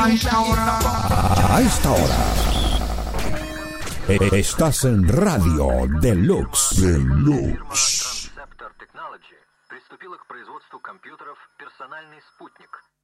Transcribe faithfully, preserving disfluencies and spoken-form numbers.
A esta hora e- estás en Radio Deluxe. Deluxe. Transceptor Technology приступила к производству компьютеров «Персональный спутник».